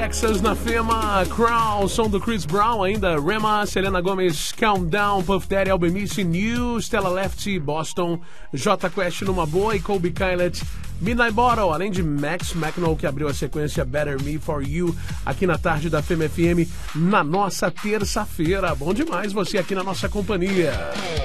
Texas na Fema, Crown, som do Chris Brown, ainda Rema, Selena Gomez, Countdown, Puff Daddy, Albemice, New, Stella Lefty, Boston, J Quest numa boa e Colby Kylet, Midnight Bottle, além de Max Macknell, que abriu a sequência Better Me For You, aqui na tarde da Fema FM, na nossa terça-feira. Bom demais você aqui na nossa companhia.